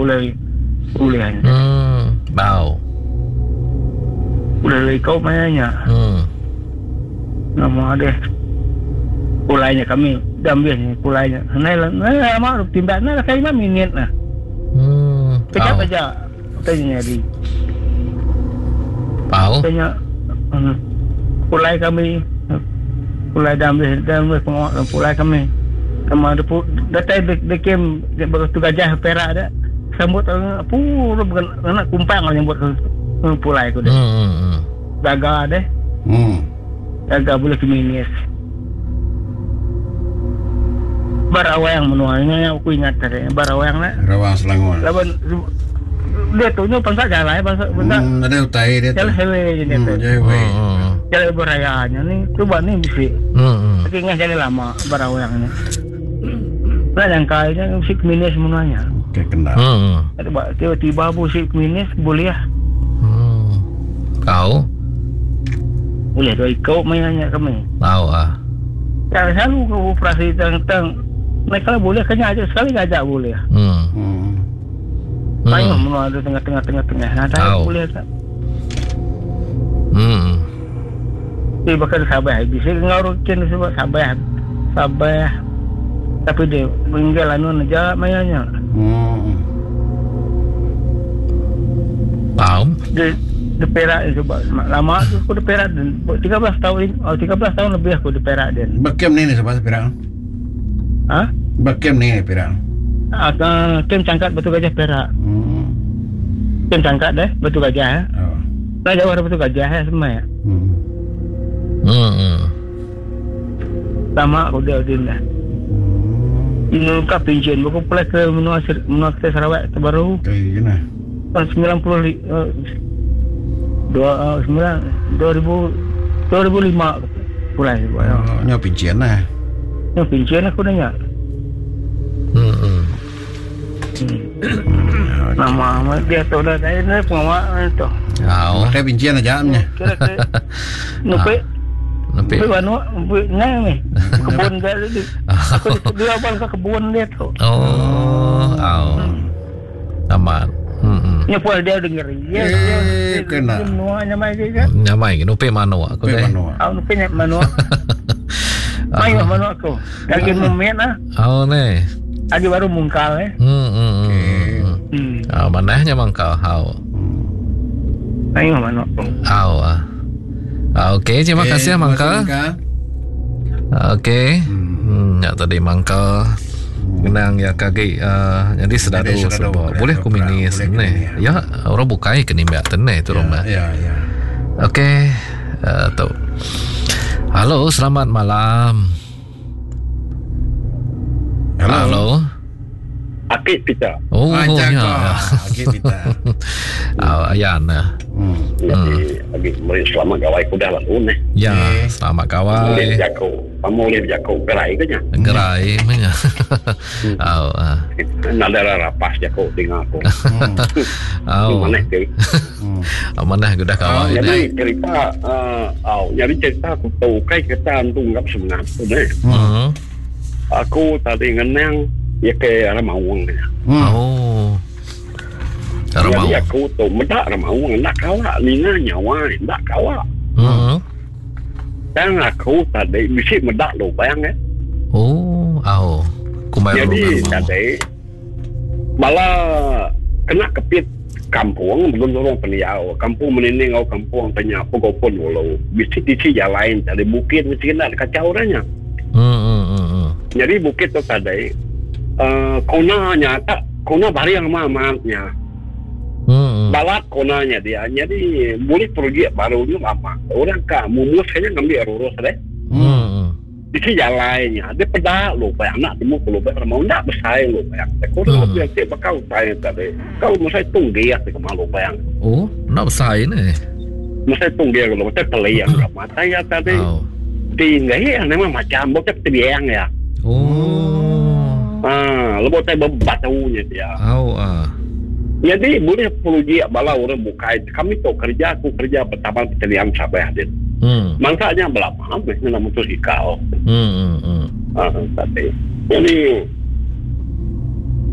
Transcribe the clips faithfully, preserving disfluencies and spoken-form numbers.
pulai kuliahnya. Hmm, bau. Udah ikut mainnya. Hmm. Nama deh. Pulainya kami dambianya pulainya. Nah, nah lama tindak nah saya mah minit nah. Hmm. Kejap aja. Tanya di. Bau. Tanya um, pulai kami pulai dambi dambi pengawal pulai kami. Sama ada datang de kem begitu gajah perak ada sambut apa bukan anak kumpang yang buat pulai tu deh. Hmm. Daga deh. Hmm. Daga boleh keminis. Barawang menuanya aku ingat tadi barawang lah. Barawang Selangor. Lawan dia tu nyo bangsa jalan bangsa bangsa. Hmm, ada utai dia tu. Jalan hewe je dia tu. Hmm. Jalan berayaannya ni coba ni mesti. Hmm. Tapi ingat jalan lama barawangnya. Nah yang kayaknya musik minus semuanya. Okey kenal. Hmm. Tiba-tiba musik minus boleh lah. Hmm. Kau? Boleh tu ikut mainnya kami. Tahu ah. Ya selalu ke operasi tentang mereka boleh kena aja sekali gajak boleh. Hmm. Hmm. Main menua ada tengah-tengah tengah-tengah. Nah dah boleh tak. Hmm. Tapi bakal sabar. Bisa ngarukin sebab sabar. Sabar. Tapi dia meninggal anu aja mainnya. Hmm. Tahu? Dia di Perak sebab lama tu aku di Perak dan tiga belas tahun oh tiga belas tahun lebih aku di Perak dan. Bakem ni ni sebab Perak. Ha? Bakem ni Perak. Ah, kem cangkat Batu Gajah Perak. Hmm. Kem cangkat deh Batu Gajah. Oh. Nah jauh dari Batu Gajah ya semua ya. Hmm. Hmm. Sama aku dia din dah. Ini ka pension aku pulai ke menua menua ke Sarawak terbaru. Kayak gini. Tahun sembilan puluh dua sembilan dua ribu dua ribu lima pulai aku. Oh, nyo pincian lah. Nyo pension aku nanya. Hmm. Nama dia tu dah saya ni pengawal tu. Tahu. Kayak pincian aja amnya. Kira-kira nupe Nampak? Nupe wanu ngai ni. Kebun dia ni. Aku dia abang ke kebun dia tu. Oh, oh. Aman. Hmm. Nya pun dia dengar. Ya, Eh, kena. Menua nyamai dia kan. Nyamai ke nupe mano aku deh. Aku nupe nyamai menua. Mai menua aku. Lagi memet ah. Oh ne. Adi baru mungkal eh. Hmm. Hmm. Hmm. Ah, manahnya mangkau hau. Mai menua aku. Hau ah. Ah, okey, terima kasih mangkal. Okey. Hmm, ya tadi mangkal kenang ya kaki uh, jadi sedado sebab boleh kuminis ne. Ya, orang bukai ke nimba tene itu rumah. Ya, ya. Okey. Uh, tu. Halo, selamat malam. Halo. Halo. Akik Pita. Oh, Ah, ya. jaga. ya. Akik Pita. Ah, Ayana. Hmm. Jadi lagi mari selamat gawai kuda lalu nih. Ya, Okay. selamat Boleh kawai. jago. Kamu boleh jago gerai ke nya? Gerai mana? Oh, ah. Nadara rapas jago dengan aku. Oh. Mana ke? Oh, mana sudah kawai Jadi ni. cerita uh, oh, jadi cerita aku tahu kai kita tunggap sebenarnya tu nih. Hmm. Aku tadi ngenang ya ke Ramawang nih. Oh. Cara mau. Jadi aku tu medak Ramawang nak kawak lina nyawa nak kawak. Hmm. Dan aku tadi mesti medak lubang eh. Oh, au. Kumai Jadi tadi malah kena kepit kampung belum dorong peniau kampung meninding au kampung penyapu gopon walau mesti di jalan tadi bukit mesti kena kacau orangnya. Hmm, hmm, hmm, hmm. Jadi bukit tu tadi uh, konanya tak kona bari yang mamatnya. Hmm. Balat konanya dia. Jadi boleh pergi baru ni apa. Orang ka mumus kayaknya ngambil urus deh. Hmm. Di jalannya dia pedak lu bayang nak temu lu bayang mau nak bersaing lu bayang. Kau dah bilang dia bakal saya tadi. Kau mesti tung dia ke malu bayang. Oh, nak besar ni. Mesti tung dia kalau mesti peliang mata ya tadi. Oh. Tinggal ya memang macam bocah terbiang ya. Oh. Ah, lu bocah bebatunya dia. Au ah. Jadi boleh perlu dia bala orang bukai. Kami tu kerja, aku kerja pertama petelian Sabah din. Hmm. Mangsanya berapa? Mesti nak mutus ikau. Hmm, hmm, hmm. Ah, tapi. Jadi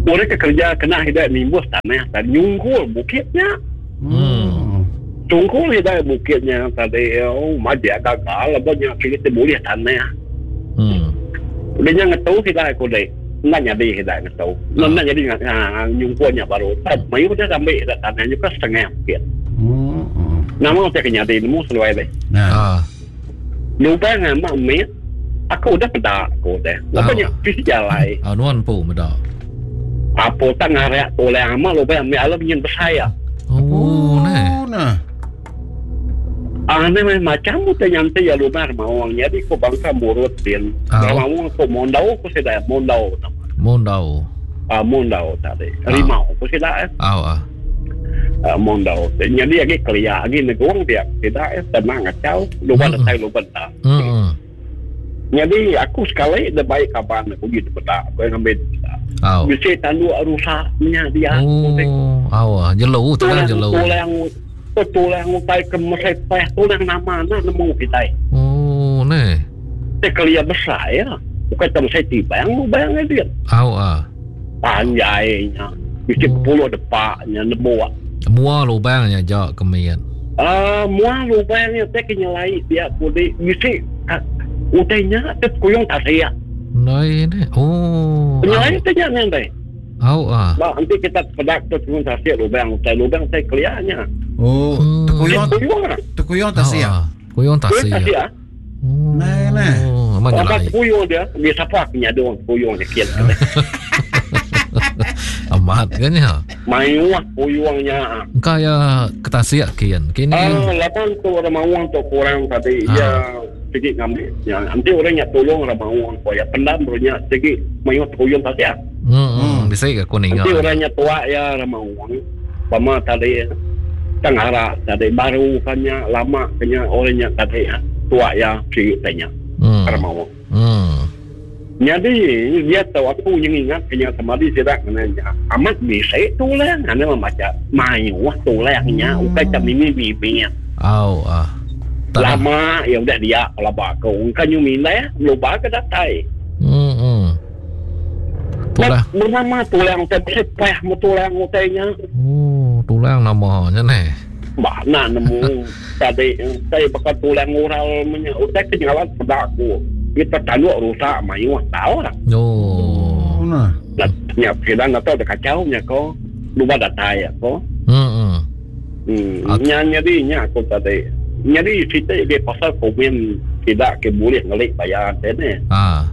orang kerja kena hidup nimbus tanah dan nyungkul bukitnya. Hmm. Tungkul hidup bukitnya tadi oh majak gagal banyak kita boleh tanah. Hmm. Dia ngetau hidup aku deh. Nak jadi hidup ngetau. Nak jadi nyungkulnya baru. Tapi mayu dia sampai tanah juga setengah bukit. Hmm. Nama saya kena jadi nemu seluai deh. Nah. Ah. Lupa nama met. Aku udah pedak aku deh. Lepas visi jalan. Anuan po medak. Apa tak ngarak toleh amal lupa ambil alam ingin bersaya. Oh, nah. Nah. Ah, ni macam tu nyantai ya lupa mawang. Jadi ko bangsa murut din. Mawang ko mondau ko sedaya mondau. Mondau. Ah, mondau tadi. Rimau ko sedaya. Ah. Ah, mondau. Jadi lagi kelia lagi negong dia sedaya tenang acau. Lupa dah lupa dah. Hmm. Jadi aku sekali dah baik kapan aku gitu betak. Aku yang ambil betak. Aw. Bisa tandu rusaknya dia. Oh, awah. Jelo tu kan jelo. Tulang tulang utai ke mesai peh tulang nama na nemu kita. Oh, ne. Tekelia besar ya. Bukan tem saya tibang, bayang dia. Awah. Panjainya. Bisa puluh depaknya nemu. Mua lubangnya jak kemian. Ah, mua lubangnya tek nyelai dia boleh bisa utainya tet kuyong tasia. Nai ne. Oh. Nyelai tanya nanti. Awah. Bah, nanti kita pedak tu kuyong tasia lubang, utai lubang utai kelianya. Oh, tukuyong Kuyong. tukuyong tasia. Kuyong Kuyong tasia. tasia. Nah, nah. Oh, aman Apa jelai. kuyong dia? Dia siapa punya doang kuyong dia kian. Amat kan ya. Mayuah kuyongnya. Kaya ketasia kian. Kini. Ah, lapan tu orang mawang tu kurang tadi dia sedikit ngambil. Ya, nanti orangnya tolong orang mawang ko ya pendam orangnya sedikit mayuah kuyong tasia. Hmm, bisa ke kuning. Nanti orangnya tua ya orang mawang. Pama tadi tengara tadi baru kanya lama kanya orangnya tadi tua ya sedikit tanya. Hmm. Orang mawang. Hmm. Jadi dia tahu aku yang ingat kanya samadi sedak nanya amat bisa tulang ane membaca mayu tulangnya ukai kami bibinya Au ah. lama ya udah dia laba kau kan you milih lupa ke datai Hmm. hmm. Tulang. Bernama tulang teh sepah mu tulang utainya Oh, tulang namanya nih. mana nemu tadi saya bakal tulang ural punya utai kejalan pedaku kita tahu rusak mayu tahu lah. Oh. Nah. Nya kita nggak tahu ada kacaunya kok. Lupa data ya kok. Hmm. Hmm. Nya jadi nya aku tadi. Jadi kita di pasal komen tidak ke boleh ngelik bayar ini. Ah.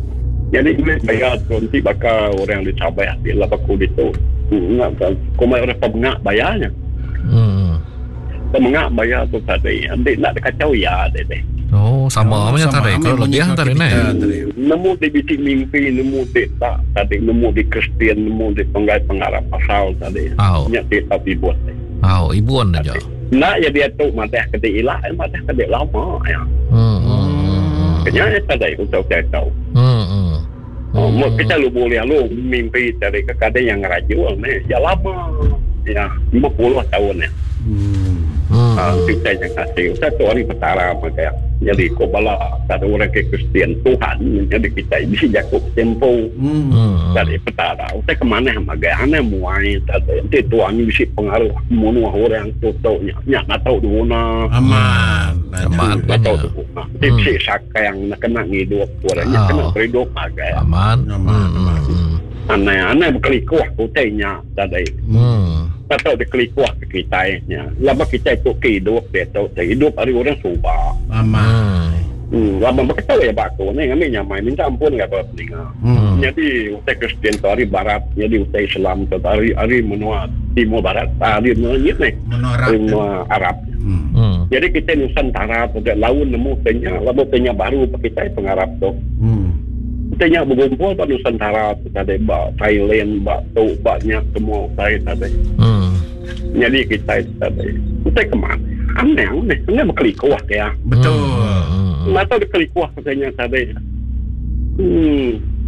Jadi ini bayar nanti bakal orang di Sabah di lapaku itu. Nggak komai orang pengak bayarnya. Hmm. Pengak bayar tu tadi. Nanti nak kacau ya deh. Oh, sama namanya tadi. Kalau lebih tadi nih. Nemu di bitik mimpi, nemu di tak tadi, nemu di Kristen, nemu di penggai pengarap pasal tadi. Au. Nya di tapi buat. Au, ibuan aja. Nak ya dia tu matah kedai ilah, matah kedai lama ya. Hmm. hmm. Kenya tadi untuk saya tahu. Hmm. hmm. Oh, mau kita lu boleh lu mimpi dari kekadai yang rajul nih, ya lama. Ya, lima puluh tahun ya. Hmm. Hmm. Ah, kita yang kasih. Saya tu orang petara macam. Jadi kau bala ada orang ke Kristen Tuhan, jadi kita bisa jago tempo. Hmm. Dari petara. Saya kemana sama gaya aneh muai tadi. Nanti Tuhan bisa pengaruh semua orang tu tahu nya, nya nak tahu dulu na. Aman. Aman. Nak tahu dulu na. Nanti bisa saka yang nak kena hidup orangnya kena hidup agak. Aman. Aman. Aman. Aneh-aneh berkali kuah kutainya tadi. Hmm. Tak tahu dia kali kuah ke kita nya. Lama kita itu hidup dia tahu hidup hari orang subah. Aman. Hmm, lama berkata ya baku ni kami nyamai minta ampun enggak apa peninggal. Hmm. Jadi utai Kristen tu hari barat, jadi utai Islam tu hari hari menua timur barat, hari menua ni Menora. menua Arab. Hmm. Hmm. Jadi kita Nusantara pada laun nemu tanya, lalu tanya baru kita pengarap tu. Hmm. Tanya berkumpul pada Nusantara tu tadi, bak Thailand, bak tu, banyak semua utai tadi. Hmm. Jadi kita tadi, utai kemana? Aneh, aneh, aneh berkali kuah ya. Betul. Hmm. Nggak tahu dia kali kuah katanya tadi. Hmm.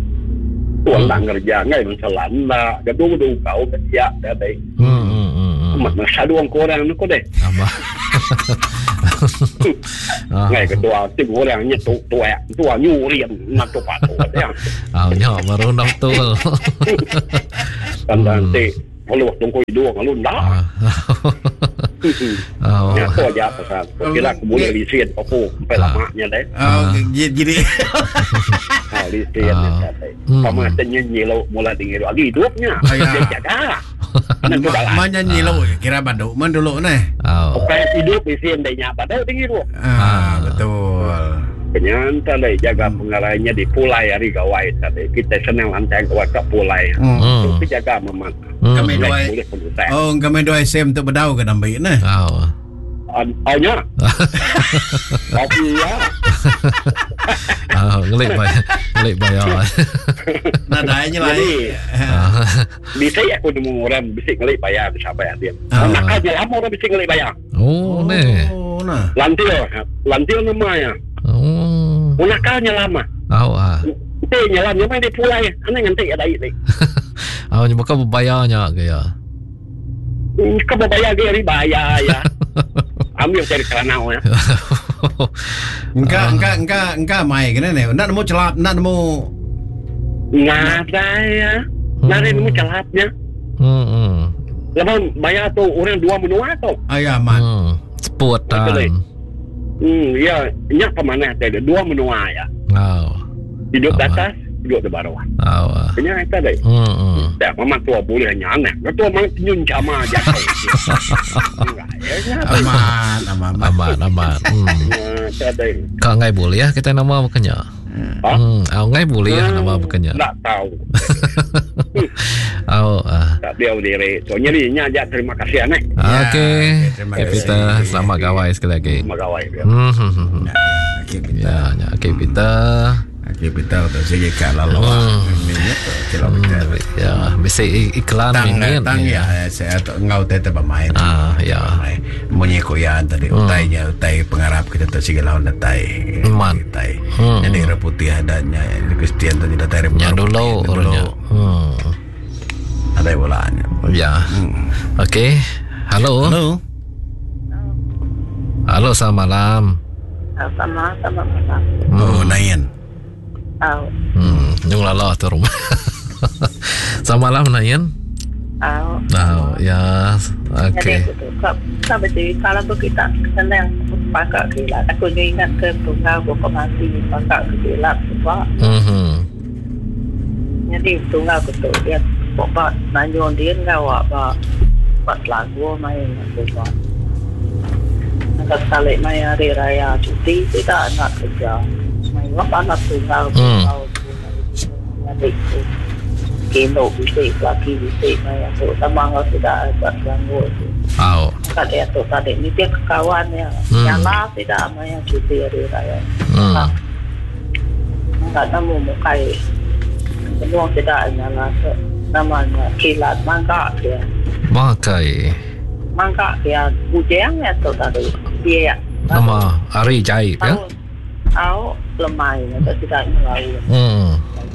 Tuan tak ngerja, nggak yang selanda. Gaduh-gaduh kau kesiak tadi. Hmm. Hmm. Hmm. Mak nasa doang korang ni ko deh. Ama. Ngày cái tua tiếng ngô làng như tua tua tua nhu riêng nó tua bát tua đấy. À nhỏ mà rồi đâu tua. Còn nanti kalau waktu kau hidup kalau dah. Oh. Ya tu aja pasal. Kira kemudian lisian aku sampai lamanya deh. Oh, jadi Ah, lisian tadi. Sama nyanyi lo mulai tinggi lagi hidupnya. Dia jaga. Nanti dalam. Mana nyanyi lo kira bandu, man dulu nih. Oh. Kayak hidup lisian dia nyapa dah tinggi tu. Ah, betul. Penyanta leh jaga pengarahnya di Pulai hari gawai tadi. Kita senang lantai ke warga Pulai. Hmm. Tapi jaga memang. Kami dua. Oh, kami dua S M tu berdau ke nambai nah. Oh. Oh nya. Tapi ya. Oh, ngelik bayar. Ngelik bayar. Nadanya lah. Bisa ya aku nemu orang bisa ngelik bayar bisa bayar dia. Nak aja lama orang bisa ngelik bayar. Oh, ne. Oh, nah. Lantil, lantil namanya. Oh. Unakalnya lama. Oh, ah. Nanti nyalamnya main di Pulai. Aneh nanti ada ini. Oh, nyoba kau bayarnya kaya. Kau bayar dia ribayar ya. Ambil dari keranau ya. Engkau, engkau, engkau, engkau mai kena ni. Nak nemu celap, nak nemu. Nggak ada ya. Nggak ada nemu celapnya. Hmm, hmm. Lepas bayar tu orang dua menua tu. Ayah man. Hmm. Sepuatan. Hmm, ya, nyak kemana ada dua menua ya. Oh. Hidup di Oh. atas, hidup di bawah. Oh. Kena itu deh. Hmm, hmm. Tak, mama tua boleh hanya aneh. Tua mama nyun sama aja. Enggak, ya. Aman, aman, Aman, aman. Hmm. Ya, deh. Kau ngai boleh ya kita nama bekenya. Hah? Hmm, au ngai boleh ya nama bekenya. Tak tahu. Oh, ah. Tak dia diri. Soalnya dia aja terima kasih aneh. Okey. terima Okay, kasih. Ya. Peter, selamat gawai sekali lagi. Magawai dia. Hmm, hmm, hmm. Okey, kita. Ya, ya, okey Peter. Okey, kita untuk segi kat lalu. Hmm. Minyak tu kilometer. Ya, mesti iklan Tang, minit. tang ya. Saya tu ngau tete bermain. Ah, ya. Munyi koyan tadi utainya utai pengarap kita tu segi lawan datai. Man. Utai. Hmm. Jadi era putih adanya Kristian tadi datai. Ya dulu orangnya. Hmm. Ada bolanya. Ya. Okey. Halo. Halo. Halo, selamat malam. Sama sama malam. Oh, Nayan. Au, Hmm, nyung lala tu rumah. Selamat malam Nayan. au. Oh, ya. Jadi Okey. aku tu kap sampai jadi kalau tu kita senang pakai kilat. Aku ni ingat ke tunggal buku mati pakai kilat sebab Mhm. jadi tunggal aku tu dia buat nanyon dia ngawak buat buat lagu main buat. Nak salik main hari raya cuti tidak nak kerja. Main apa nak tunggal tunggal. Jadi tu kino bisik lagi bisik main tu sama ngau tidak buat ganggu tu. Au. Kadang tu kadang ni dia kawan ya. Hmm. Nyala tidak main cuti hari raya. Hmm. Enggak nemu mukai. Semua tidak nyala tu. Namanya kilat mangga dia. Makai. Mangga dia bujang ya tu tadi. Dia. Nama Ari Jaib ya. Tahu. Tahu lemai atau tidak nyala. Hmm.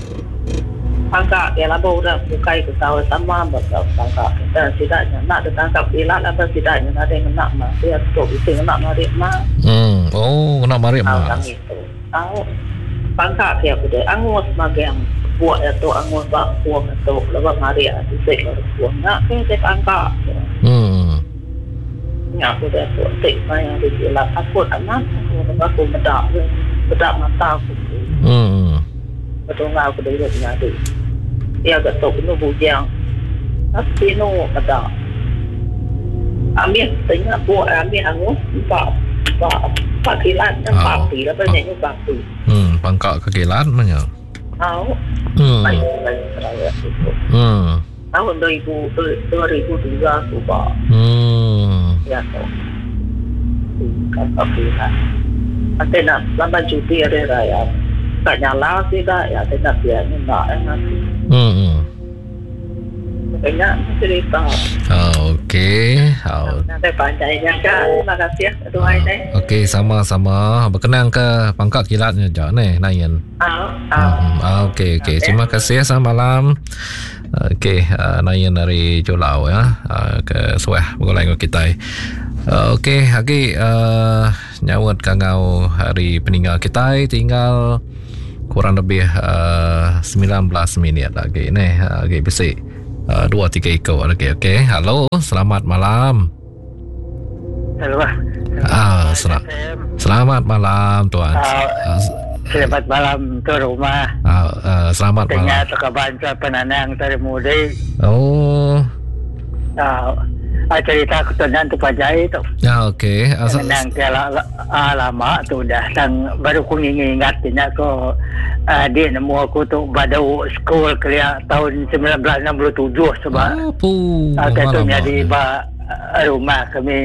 Mangga dia lah baru dah mukai ke tahu sama betul mangga. Dan tidaknya nak ditangkap kilat atau tidaknya ada yang nak mah. Dia tu bisa nak narik mah. Hmm. Oh, kena mari Tahu mah. kami itu. Tahu. Mangga dia boleh angus magang. Buat itu angus bak buang itu lepas hari ada sek baru buang. Nak kita angkat. Hmm. Nak aku dah buat sek main di kilat. Aku tak nak. Aku aku bedak. Bedak mata aku. Hmm. Betul nggak aku dah nyari. Dia agak tahu kena bujang. Tapi no bedak. Ambil tengah buat ambil angus bak bak bak kilat dan Oh. papi. Lepas ni papi. Hmm, pangkak kekilan mana? Tahu. Hmm. Baik baik teraya itu. Hmm. Tahun dua ribu dua ribu tiga tu pak. Hmm. Ya tu. Kakak bilang. Ada nak lama cuti hari raya. Tak nyala tidak ya tidak dia ni nak nanti. Hmm. Banyak cerita. Oh, okey. Oh. Nanti panjangnya kan. Terima kasih ya. Doa ini. Okey, sama-sama. Berkenan ke pangkak kilatnya je ni, Nayan. Ah, ah. Hmm. Ah, okey, okey. Terima kasih. Selamat malam. Okey, uh, Nayan dari Jolau ya. Uh, ke Sueh, bergolai dengan kita. Uh, Okey, Hagi, uh, nyawat kangau hari peninggal kita tinggal kurang lebih uh, sembilan belas minit lagi ni. Hagi bisik uh, dua tiga ikut lagi. Okey, halo, selamat malam. Halo. Ah, sel- selamat malam tuan. Uh, selamat malam tu rumah. Uh, uh, selamat malam. Tengah terkabanca penanang tadi mudik. Oh. Uh, cerita ketunan tu pajai tu. Ya, okey. Asal nang kala uh, lama tu dah tang baru ku ingat nya ko uh, dia nemu aku tu badau school kelia tahun sembilan belas enam puluh tujuh sebab apa? Uh, kata jadi ba uh, rumah kami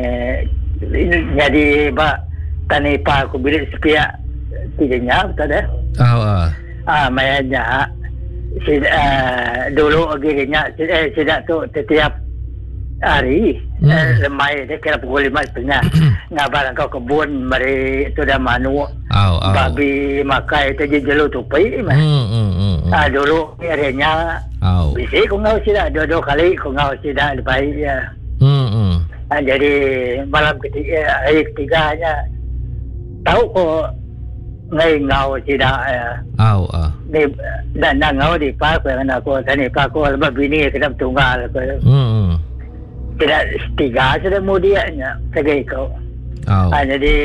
jadi ba tanipa aku bilik sepiak tiganya betul dah. Ah. Ah, mayanya si uh, dulu akhirnya eh, sidak tu setiap hari hmm. eh, lemai dia kira pukul lima setengah ngabar kau kebun mari tu dah manu oh, oh. babi makai tu je jelu tupai mah hmm, hmm, hmm. ah dulu akhirnya oh. bisi ku ngau sidak dua-dua kali ku ngau sidak lepai ya hmm, hmm. Ah, jadi malam ketiga hari ketiganya tahu ko ngai ngau sidak ya oh, oh. ni dan ngau di pak yang aku tani pak ko lebih bini kedap tunggal ko hmm. tidak tiga sudah mudianya sebagai kau. Oh. Ah, jadi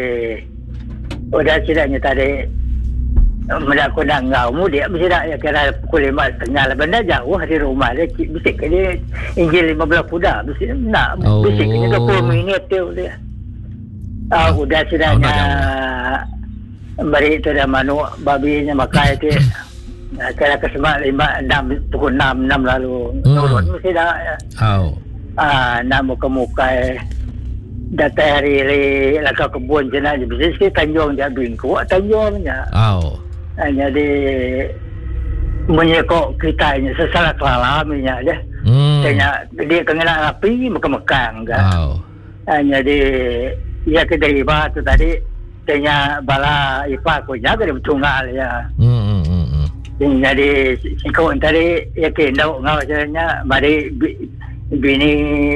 udah sidaknya tadi mendak nak ngau mudia mesti dah ya kira pukul lima setengah lah benda jauh dari rumah dia bisik ke dia injil lima belas kuda bisik nak oh. bisik ke dua puluh minit tu dia. Ah, oh. udah sidaknya oh, beri itu dah manu babinya makai tu. Nah, kira kesemak lima enam pukul enam enam lalu hmm. turun mesti dah ya. Oh. Ah, nak muka-muka data hari ini lakau kebun je nak bisnis ke Tanjung je bingku Tanjungnya. Oh. Ah, jadi menyekok kita ini sesalah kelalaminya je. Hmm. Tanya dia kena api mekang-mekang kan. Oh. Ah, jadi ya ke dari tu tadi tanya bala ipa aku jaga dia bertunggal ya. Hmm. Hmm. Hmm. Jadi sikok tadi ya ke ndau ngau sebenarnya mari bini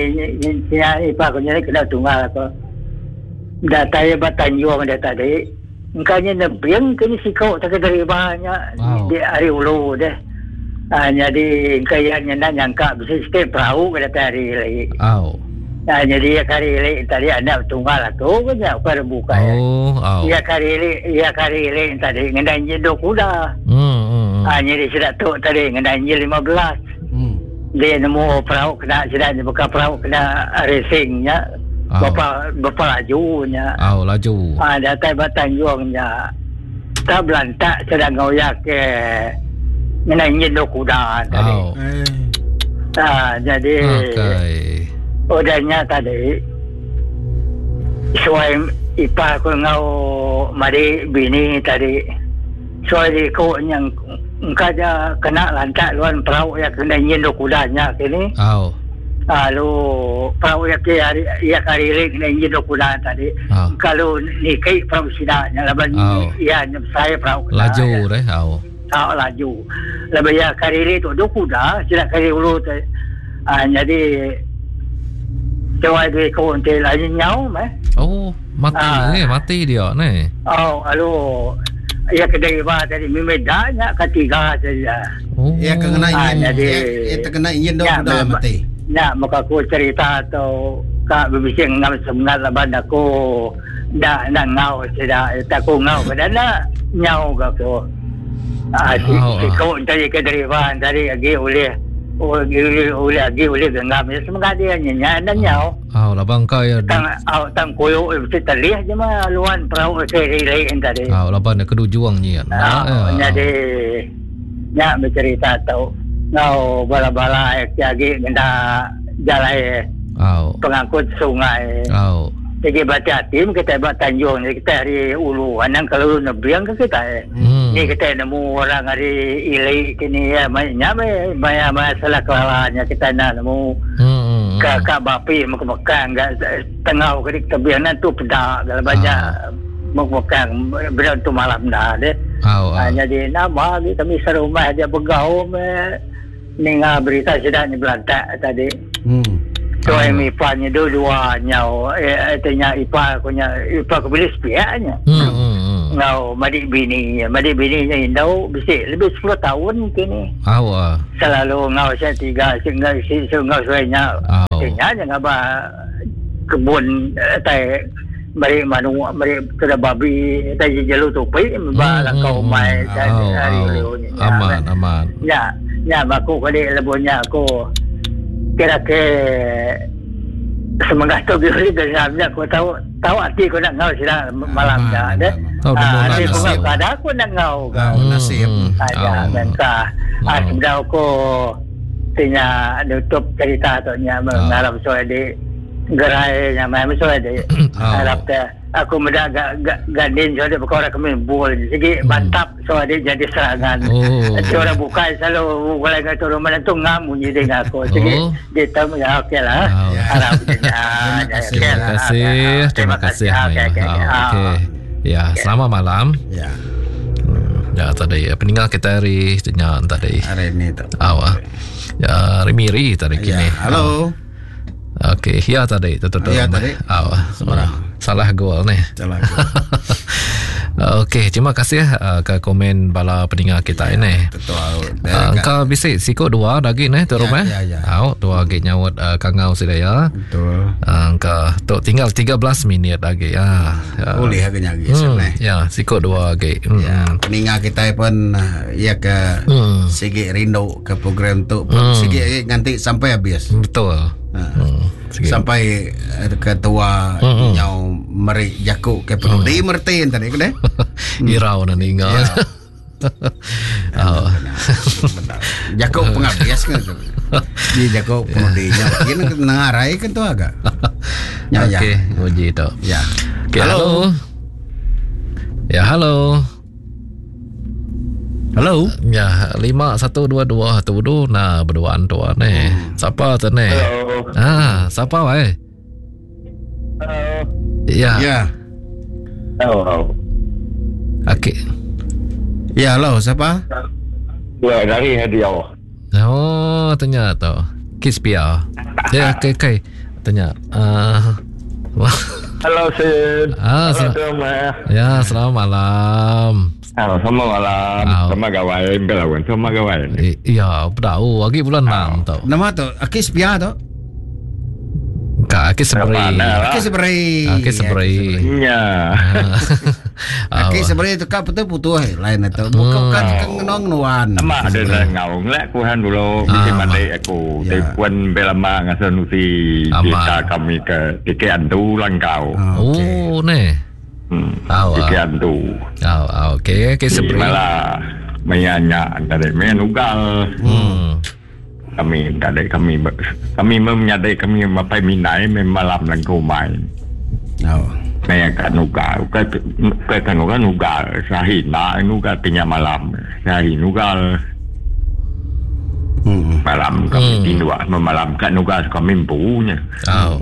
ni pak ko ni kena tunggal ko data ya batanyo man data de engkanya nebiang kini sikau tak dari banyak wow. di hari ulu deh hanya di kayaknya nak nyangka bisa stay perahu ke data hari lagi oh. Nah, jadi ya kali ini tadi anak tunggal tu banyak pada buka ya oh, oh. ya kali ini ya kali ini tadi ngendanya dua kuda hmm, hmm. hanya di sudah tu tadi ngendanya lima belas dia nemu perahu kena sedang buka perahu kena racingnya oh. bapa bapa lajunya oh laju ah data Batanjungnya tak belantak sedang ngoyak ke menangin do kuda tadi oh. ah jadi okay. udahnya tadi suai ipa ko ngau mari bini tadi suai ko yang engkanya kena lantak luan perahu yang kena nyindo kudanya kini. Oh. Lalu perahu yang hari ia kali ini kena nyindo kuda tadi. Oh. Kalau ni kai perahu sidaknya laban oh. ia saya perahu. Laju deh. Oh. Oh laju. Laban ia kali ini tu dua kuda sidak kali ulu tu. Ah jadi Jawai dia kawan dia lain nyau meh. Oh mati ah. ni mati dia ni. Oh lalu ya kedai bah tadi memedanya ketiga saja. Oh. Ya kena ingin. Ah, jadi ya terkena ingin dok ya, dah mati. Ya maka aku cerita atau kak berbising ngam sebenarnya laban aku dah dah ngau sudah tak aku ngau kadang nyau aku. Ah si oh, si oh. kau tadi kedai bah tadi lagi oleh oleh oleh lagi oleh ngam semoga dia nyanyi dan nyau. Oh labang kau ya. Tang au tang koyo mesti terlihat je mah luan perahu seri tadi. Oh labang nak kedu juang ni. Ah, jadi nya bercerita tahu. Ngau bala-bala lagi genda jalan oh. pengangkut sungai. Oh. Jadi baca tim kita buat Tanjung ni kita hari ulu anang kalau nebiang ke kita. Hmm. Ni kita nemu orang hari ilai kini ya banyak banyak masalah kelalanya kita nak nemu. Hmm. Kakak bapi mekang enggak tengah ke tebianan tu pedak kalau banyak mekang berantu malam dah deh. Oh, oh. Ah, jadi nama kami serumah dia bergaul me ninga berita sedang ni belantak tadi. Hmm. So oh. mi ipa nya dua-dua nyau eh tanya ipa ko nya ipa ko bilis pianya. Hmm. hmm. Ngau madik bini madik bini nya indau bisik lebih sepuluh tahun kini. Awa. Selalu ngau saya tiga sehingga si ngau suainya. Oh. Tanya nya ngaba kebun tai mari manu mari kada babi tai jalu tupai ba la kau mai oh, hari oh. Aman aman. Ya, ya aku kali lebonya aku kira ke semangat tu biar dengarnya aku tahu tahu hati aku nak ngau sila malam dah ada. Tahu Ah, nasib. nasib ada aku nak ngau. Kau nasib. Ada dan ka. Ah, sudah aku tanya nutup cerita tu nya mengarap soal di gerai yang mai soal di harap dia aku muda gak gadin soal dia perkara kami bol segi bantap soal dia jadi serangan. Oh. Orang buka selalu mulai ke turun mana tu ngam bunyi dengan aku. Jadi Oh. dia tahu ya okeylah. Oh. Harap dia. Terima kasih. Terima kasih. Okey okey. Okey. Ya, selamat malam. Ya. Ya, tadi peninggal kita hari tanya tadi. Hari ini tu. Awak. Ya, Rimiri tadi Ya. kini. Halo. Okey, ya tadi betul. Ya, tadi. Awak. Salah gol ni. Salah. Okey, terima kasih uh, ke komen bala peninggal kita Ya, ini. Betul. Uh, Engkau bisik siko dua lagi ni tu Ya, rumah. ya, ya. Awak dua lagi nyawut uh, kangau sedaya. Betul. Uh, Engkau tu tinggal tiga belas minit lagi ya. Ya. Boleh agaknya lagi Hmm, sebenarnya. ya, siko dua lagi. Hmm. Ya, peningat kita pun uh, ya ke Hmm. segi rindu ke program tu pun Hmm. segi nanti sampai habis. Betul. Ha. Hmm. Sikit. Sampai uh, ketua Hmm. nyau meri jakuk ke penudi mertin tadi kedai. Irau na ninggal. Ya. Oh. Jakuk pengabdias kan. Di jakuk penudi nya. Ini nengarai kan tu agak. Ya ya. Okey, uji tu. Ya. Okay, halo. halo. Ya, halo. Halo. Ya, lima satu dua dua tu du na berduaan tu ni. Siapa tu ni? Hello. Ah, siapa wei? Hello. Ya. Ya. Hello. Okey. Ya, halo, siapa? Dua dari hadiah. Oh, tanya tu. Kiss Pia. Ya, okey okey. Tanya. Ah. Halo, Sid. Ah, Halo, sel- Tuma. Ya, selamat malam. Halo, selamat malam. Halo. Sama gawai, belawan sama gawai. I, iya, tahu. Lagi bulan enam tau. Nama tu Akis Pia tu. Kak, Akis Seberi. Akis Seberi. Akis Seberi. Ya. Akis Seberi tu kau betul putus lain itu. Bukan kan kenong nuan. Sama ada dah ngau ngelak kuhan dulu. Mesti mandai aku. Ya. Tepuan belama ngasanusi Aman. kita kami ke Kikian tu langkau. Oh, ni. Hmm. Awak. Kikian tu. Oh, okey. Akis Seberi. Malah menyanyi dari menugal. Hmm. Kami dari kami kami menyadari kami mapai minai malam langkau main. Oh. Saya kan nugal, kan kan nugal nugal. Sahi na nugal tengah malam. Sahi nugal Hmm. malam kami Hmm. tidur malam kan nugal kami punya. Oh.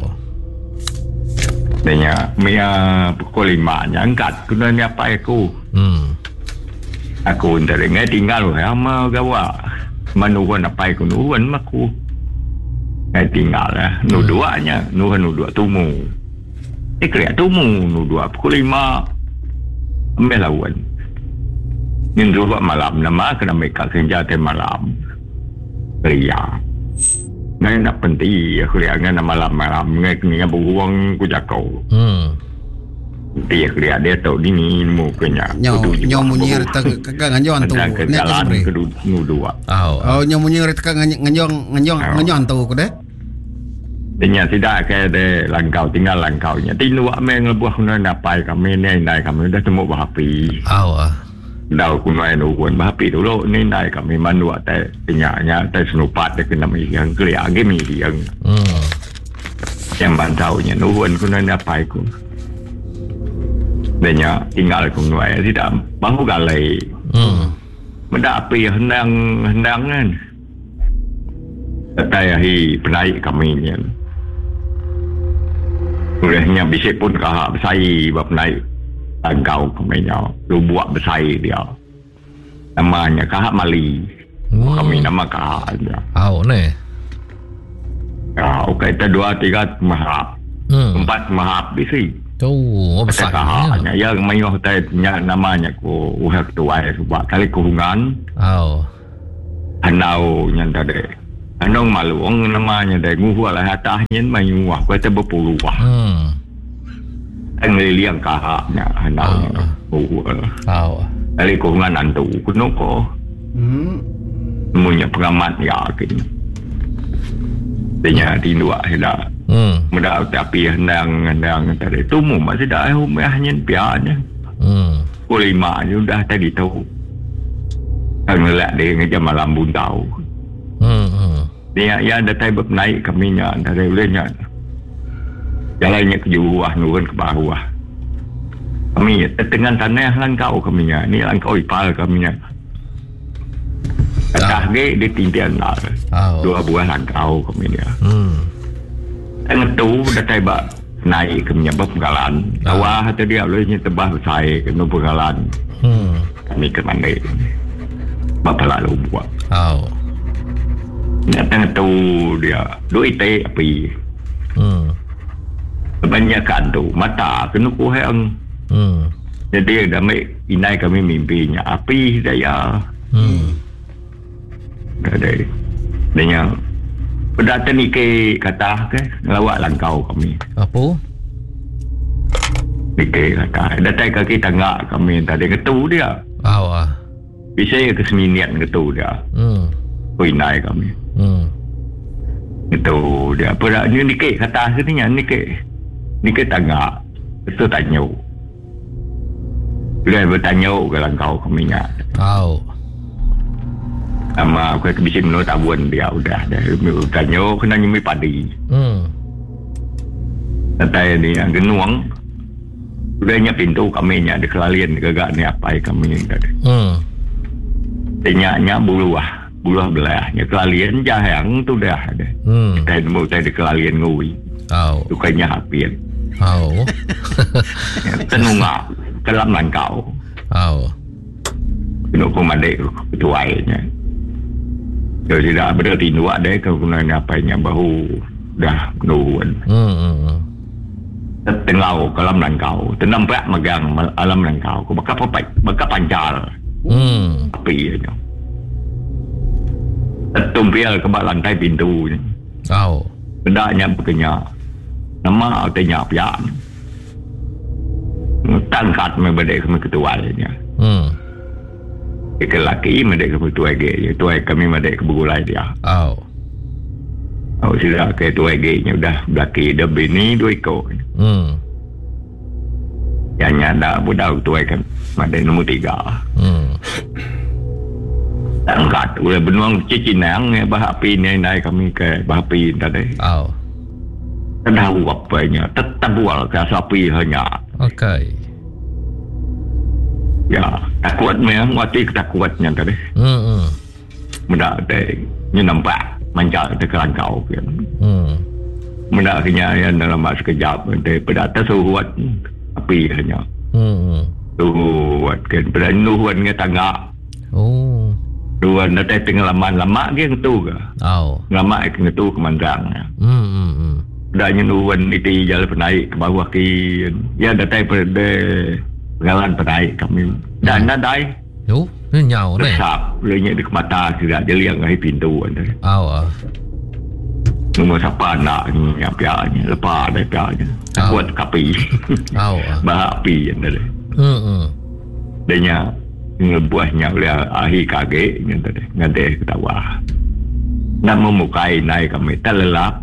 Tanya Mia pukul lima nya angkat kena ni apa aku. Hmm. Aku dari ngai tinggal sama gawa. Manuan apa aku nuan maku. Ngai tinggal lah. Nu duanya, nu nu dua tumu. Ikri tumu nu dua pukul lima. Melawan. Nin dua malam nama kena mereka kerja te malam. Ria. Ngai nak penting aku lihat ngai malam-malam ngai kena buang ku jakau. Hmm. Dia kerja dia tahu dini mukanya. Nyau nyau munyir tak kagak nganyon tu. Dan ke Ni Akis jalan Seberi. kedua nu dua. Oh. Oh nyau munyir tak nganyon nganyon nganyon tu kedai. Dengan tidak ke de langkau tinggal langkaunya. Tinu ame ngebuah kuna napai kami ni nai kami dah temu bahapi. Oh. Dah kuna nu kun bahapi dulu ni nai kami manua te tinggalnya te senupat de kena mi yang kelia ge mi yang Hmm. yang bantaunya nu kun kuna napai ku. Denya tinggal kuna tidak bahu galai. Hmm. Benda api hendang hendangan. Saya hi penaik kami ni. Olehnya bisik pun kahak bersai bab naik tangkau kami nya. Lu buat bersai dia. Namanya kahak Mali. Hmm. Kami nama kahak dia. Oh, ni. Ya, okey, kita dua, tiga mahap. Hmm. Empat mahap di sini. Tu, oh, besar. Kahaknya, ya, mayuh tanya namanya ku uhak tuai sebab kali kuhungan. Oh. Hanau yang tadi. Hanau maluang namanya dari nguhua lah hatahnya mayuh wah kita berpuluh wah. Hmm. Ngeliliang kahaknya hanau. Oh. Oh. Kali kuhungan antu kuno ko. Hmm. Semuanya pengamat yakin. Tanya di luar sudah. Hmm. Mudah tapi hendang hendang tadi tu mu masih dah humahnya pianya. Hmm. Pukul lima ni sudah tadi tahu. Kan ngelak dia ngejam malam pun tahu. Hmm. Hmm. Dia ya ada tai naik kaminya dari ulenya. Jalannya ke bawah nurun ke bawah. Kami tengah tanah langkau kaminya. Ni langkau ipal kaminya. Dah ge dia tindian lah. Oh. Dua buah langkau kaminya. Hmm. Tengah tu dah tai bak naik kaminya berpenggalan. Bawah tu dia ulenya tebah besai ke berpenggalan. Hmm. Kami ke mana? Bapa lalu buat. Oh. Tengah tu dia duit teh api. Hmm. Kebanyakan tu mata kena kuhang. Hmm. Jadi damai inai kami mimpinya api daya. Hmm. Ada dengan berdata ni ke kata ke ngelawak langkau kami. Apa? Ni ke kata datang kaki tanggak kami tadi ketu dia. Oh. Ah. Bisa ke seminian ketu dia. Hmm. Inai kami. Hmm. Itu dia pada ni ni ke kata sebenarnya ni ke ni ke tanggak. Itu tanya. Dia bertanya ke langkau kami nya. Oh. Ama aku bisa menurut abuan dia udah dah tanya kena nyumi padi. Hmm. Nanti ni yang genuang udahnya pintu kami nya di kelalian gagak ni apa kami ni tadi. Hmm. Tanya buluah buluah belahnya kelalian jahang tu dah ada. Hmm. Kita mau tadi kelalian ngui. Oh. Tukanya hapin. Oh. Tenungak kelam langkau. Oh. Kena komadek ketuainya. Jadi dah berarti dua deh kegunaan apanya bahu dah nuhun. Hmm. Tengau kelam langkau. Tenampak megang alam langkau. Kau bakal apa? Bakal pancal. Hmm. Api aja. Tumpial ke bawah lantai pintu ni. Oh. Bedaknya berkenyak. Nama tanya pian. Tangkat membedek kami ketuainya. Hmm. Ke laki medek ke tuai ge, tuai kami medek ke begulai dia. Oh. Oh sudah ke tuai ge nya udah belaki dah bini dua ekor. Hmm. Yang nyanda budak tuai kan medek nombor tiga. Hmm. Tangkat udah benuang cicinang bah api ni naik kami ke bah api tadi. Oh. Tahu apanya, tetap bual ke sapi hanya. Okay. Ya, takut memang waktu ketakutannya tadi. Hmm. Mudah deh, ni nampak manjat ke langkau kan. Hmm. Mudah kena yang dalam masa sekejap nanti pada atas suhuat api hanya. Hmm. Suhuat kan, pada nuhuan ke tangga. Oh. Nuhuan nanti pengalaman lama ke tu ke. Oh. Lama ke tu kemandang. Hmm. Hmm. Danya nuhuan itu jalan penaik ke bawah ke. Ya datang pada pengalaman penaik kami. Dan hmm. nadai. Yo, ni nyau ni. Besar, lenyap di mata sudah dia liang dari pintu kan. Oh. Nombor siapa nak ni yang pianya, lepas ada pianya. Takut kapi. Oh. Bah api yang tadi. Hmm. Hmm. Dia ngebuahnya oleh ahi kage yang tadi. Ngade ketawa. Nak memukai naik kami terlelap.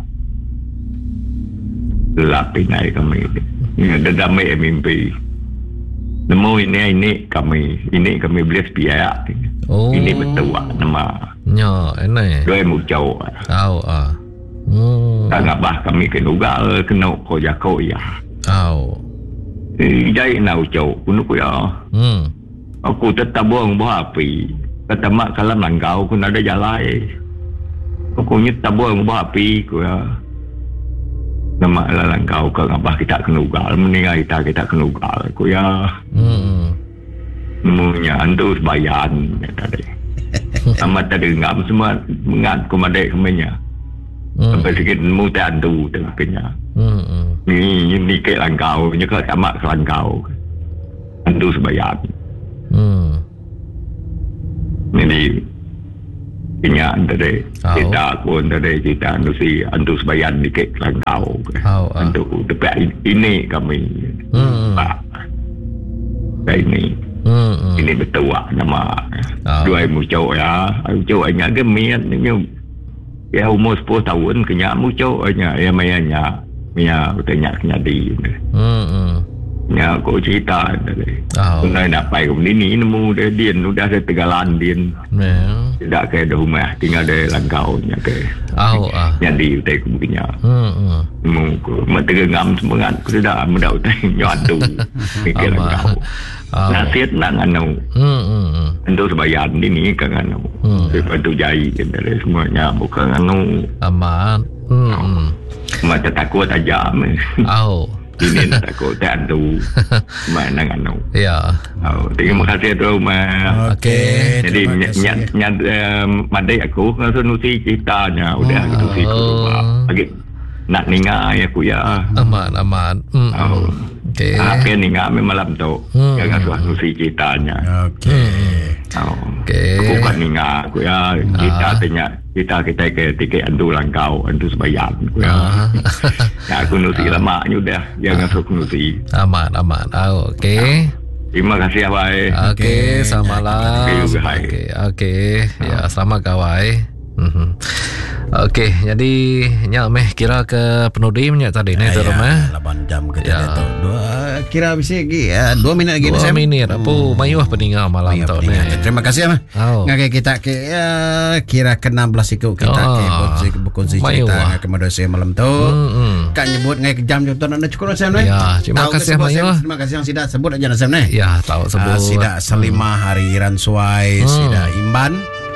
Lelap naik kami. Ini ada damai mimpi. Nemu ini ini kami ini kami beli sepiak. Oh. Ini betul nama. Nya, ini. Dua mucau. Oh. Ah. Hmm. Tak ngabah kami kena ugal kena ko jako ya. Oh. Jadi nak ucau kuno ko ya. Hmm. Aku tetap buang buah api. Kata mak kalau langkau ku ada jalan. Aku nyet buang buah api ku ya. Nama lalang kau ke ngabah kita kena ugal meninggal kita kita kena ugal ku ya. Hmm. Semuanya antus bayan tadi. Amat tadi ngam semua mengat ku madai kemenya. Hmm. Sampai sikit mu tak antu tengah kenya. Hmm. Hmm. Ni ni ke langkau, nya ke sama ke langkau. Antu sebayan. Hmm. Ini kenya antara Oh. kita pun antara kita antu si antu sebayan ni ke langkau. Oh, ah. Antu tepat ini kami. Hmm. Pak. Kayak ini. Hmm. Hmm. Ini betul lah nama. Oh. Dua muncul ya. Muncul hanya gemian ni. Ya umur sepuluh tahun kena muncul hanya ya mayanya. Mia bertanya kena di. Hmm. Hmm. Ya aku cerita tadi. Oh. Kena nak pergi ke sini nemu dia dia sudah ada tegalan dia. Yeah. Tidak ke ada rumah tinggal ada langkau nya ke. Oh, ah. Jadi utai kubunya. Hmm. Hmm. Mu ku mentegam semangat ku sudah mudah utai nyantu. Mikir langkau. Oh. Nasihat nak nganu. Hmm. Hmm. Hmm. Untuk sebayan ini kan anu. Hmm. Bantu jai dari semuanya bukan anu. Aman. Hmm. Hmm. Macam takut aja. Oh. Ini nak takut tak ada. Mana anu. Ya. Oh, terima kasih tu ma. Okey. Jadi terima kasih. nyat nyat mandai aku kan nusi ceritanya udah Oh. nusi aku lagi nak ningai aku ya. Aman, aman. Hmm. Oh. Okey. Apa ningai malam tu. Hmm. Jangan suah nusi ceritanya. Okey. Oh. Okey. Aku kan ningai aku ya. Kita tanya kita kita ke tiket antu langkau antu sebayang aku ya. Ah. Ya, aku nusi lama udah. Jangan suka nusi. Aman, aman. Oh, okey. Terima kasih abang. Okey, selamat malam. Okey juga, hai. Okey, okey. Ya, selamat kawai. Mhm. Okey, jadi nyak meh kira ke penudim nyak tadi ni tu rumah. lapan jam ke Ya. tu. Dua kira bisa lagi ya, dua minit lagi Dua Sam. minit apa mayuh peninggal malam Ya, tu ni. peninggal. Terima kasih mah. Oh. Ngakai kita ke ya, kira ke enam belas ikut kita Oh. ke berkongsi berkongsi Mayu, cerita ah. ngakai madrasah malam tu. Hmm. Kak nyebut ngakai jam jam tu nak cukup Sam ni. Ya, terima Tahu ke kasih, sebut, Mayu. Sam? Terima kasih yang sudah sebut aja Sam ni. Ya, tahu sebut. Uh, sida Salimah hari Iran Suai, Hmm. sida Imban,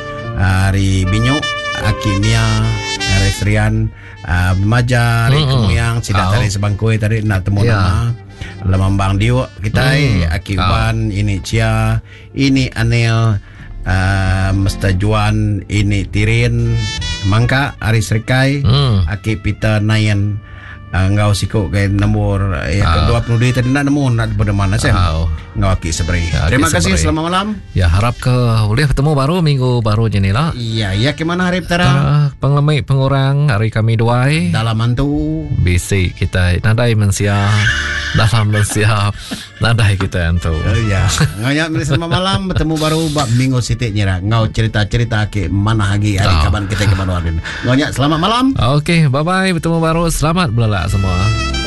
hari Binyu, Akimia, hari Serian, uh, Maja, hari Hmm. Kemuyang, sida Oh. tadi sebangkui tadi nak temu Ya. nama. Lemambang Diwa kita Hmm. Akiban, ini Cia, ini Anil, uh, Mestajuan, ini Tirin, Mangka, Ari Serikai, Hmm. Aki Pita Nayan. Uh, ngau sikuk ke nombor yang Ah. kedua puluh dia tadi nak nemu nak pada mana Sam? Oh. Ngau Aki Seberi. Ya, Aki Terima kasih Seberi. selamat malam. Ya, harap ke boleh bertemu baru minggu baru je ni lah. Iya, iya ke mana hari petara? Uh, penglemik pengurang hari kami duai. Dalam mantu. Bisik kita nadai mensiap dalam mensiap nadai kita antu. Oh iya. Ngau beli selamat malam bertemu baru bab minggu sitik nyira. Ngau cerita-cerita ke mana lagi hari Oh. kapan kita ke mana. Ngau selamat malam. Okey, bye bye bertemu baru. Selamat belala semua.